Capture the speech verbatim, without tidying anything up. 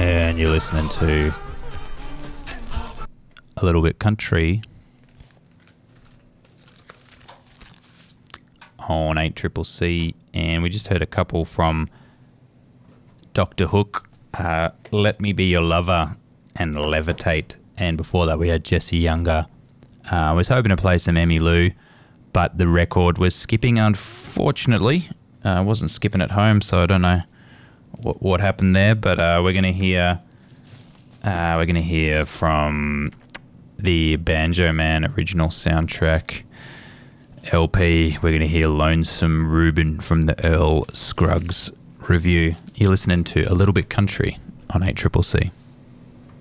And you're listening to A Little Bit Country on eight C C C, and we just heard a couple from Doctor Hook, uh, Let Me Be Your Lover and Levitate, and before that we had Jesse Younger. Uh, I was hoping to play some Emmylou, but the record was skipping, unfortunately. Uh, I wasn't skipping at home, so I don't know what, what happened there, but uh, we're going to hear uh, we're going to hear from the Banjo Man original soundtrack L P. We're going to hear Lonesome Reuben from the Earl Scruggs review. You're listening to A Little Bit Country on eight C C C.